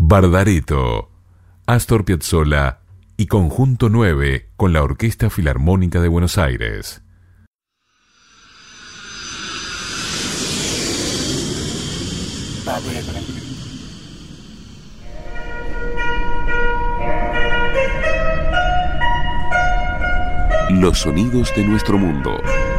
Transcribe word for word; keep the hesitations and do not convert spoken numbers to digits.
Bardaretto, Astor Piazzolla y Conjunto nueve con la Orquesta Filarmónica de Buenos Aires. Los sonidos de nuestro mundo.